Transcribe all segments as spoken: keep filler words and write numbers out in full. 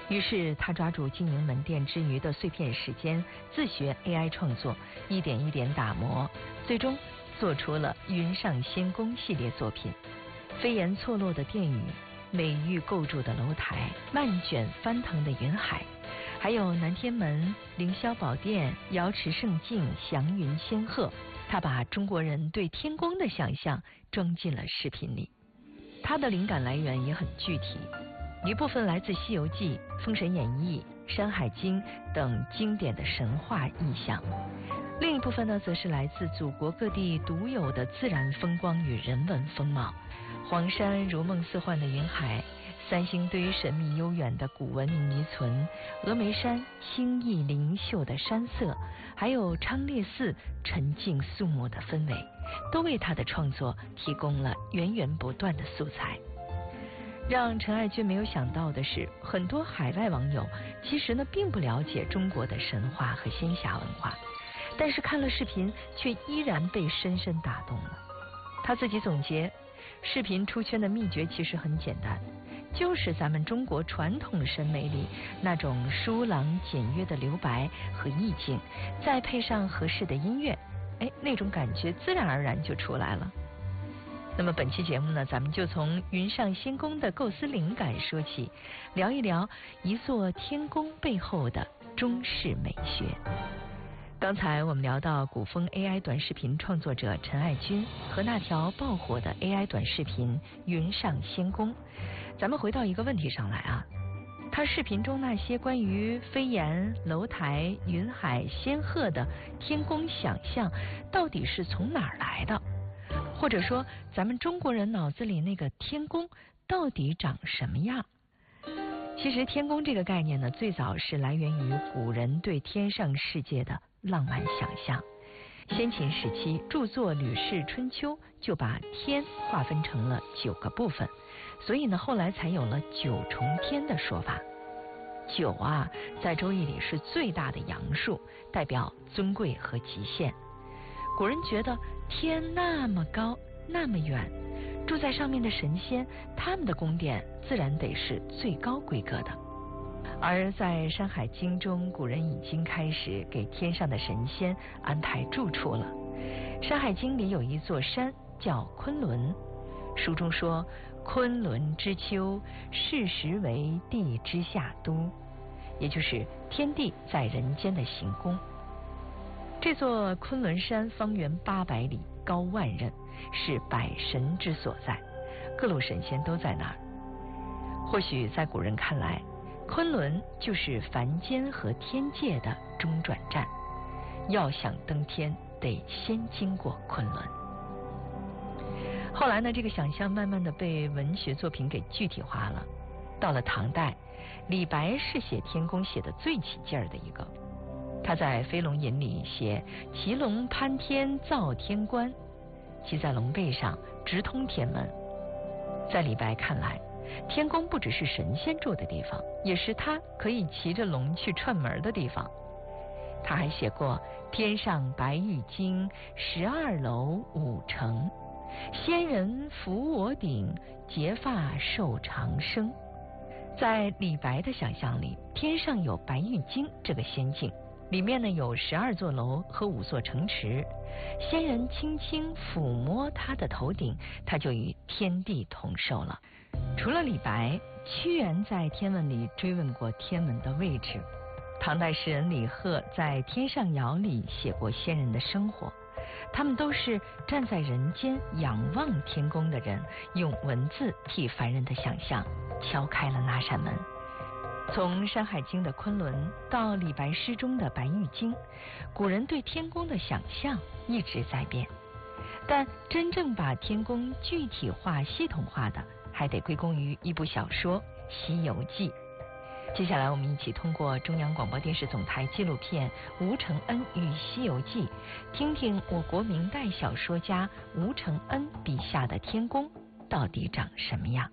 于是他抓住经营门店之余的碎片时间，自学 A I 创作，一点一点打磨，最终做出了《云上仙宫》系列作品。飞檐错落的殿宇，美玉构筑的楼台，漫卷翻腾的云海，还有南天门、凌霄宝殿、瑶池圣境、祥云仙鹤，他把中国人对天宫的想象装进了视频里。他的灵感来源也很具体，一部分来自《西游记》《封神演义》《山海经》等经典的神话意象，另一部分呢，则是来自祖国各地独有的自然风光与人文风貌。黄山如梦似幻的云海，三星堆神秘悠远的古文明遗存，峨眉山清逸灵秀的山色，还有昌烈寺沉静肃穆的氛围，都为他的创作提供了源源不断的素材。让陈爱君没有想到的是，很多海外网友其实呢并不了解中国的神话和仙侠文化，但是看了视频却依然被深深打动了。他自己总结，视频出圈的秘诀其实很简单，就是咱们中国传统审美里那种疏朗简约的留白和意境，再配上合适的音乐，哎，那种感觉自然而然就出来了。那么本期节目呢，咱们就从云上仙宫的构思灵感说起，聊一聊一座天宫背后的中式美学。刚才我们聊到古风 A I 短视频创作者陈爱君和那条爆火的 A I 短视频云上仙宫，咱们回到一个问题上来啊，他视频中那些关于飞檐、楼台、云海、仙鹤的天宫想象到底是从哪儿来的？或者说咱们中国人脑子里那个天宫到底长什么样？其实天宫这个概念呢，最早是来源于古人对天上世界的浪漫想象。先秦时期著作《吕氏春秋》就把天划分成了九个部分，所以呢后来才有了九重天的说法。九啊，在周易里是最大的阳数，代表尊贵和极限。古人觉得天那么高那么远，住在上面的神仙，他们的宫殿自然得是最高规格的。而在《山海经》中，古人已经开始给天上的神仙安排住处了。《山海经》里有一座山叫昆仑，书中说昆仑之丘，是时为地之下都，也就是天地在人间的行宫。这座昆仑山方圆八百里，高万仞，是百神之所在，各路神仙都在那儿。或许在古人看来，昆仑就是凡间和天界的中转站，要想登天，得先经过昆仑。后来呢，这个想象慢慢的被文学作品给具体化了。到了唐代，李白是写天宫写的最起劲儿的一个。他在《飞龙吟》里写骑龙攀天造天关，骑在龙背上直通天门。在李白看来，天宫不只是神仙住的地方，也是他可以骑着龙去串门的地方。他还写过天上白玉京，十二楼五城，仙人扶我顶，结发受长生。在李白的想象里，天上有白玉京这个仙境，里面呢有十二座楼和五座城池，仙人轻轻抚摸他的头顶，他就与天地同寿了。除了李白，屈原在天文里追问过天文的位置。唐代诗人李贺在《天上谣》里写过仙人的生活，他们都是站在人间仰望天宫的人，用文字替凡人的想象敲开了那扇门。从《山海经》的昆仑到李白诗中的白玉京，古人对天宫的想象一直在变，但真正把天宫具体化系统化的，还得归功于一部小说《西游记》。接下来我们一起通过中央广播电视总台纪录片《吴承恩与西游记》，听听我国明代小说家吴承恩笔下的天宫到底长什么样。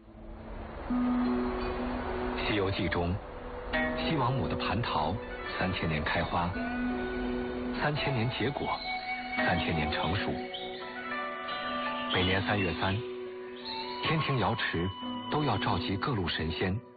西游记中，西王母的蟠桃三千年开花，三千年结果，三千年成熟。每年三月三，天庭瑶池都要召集各路神仙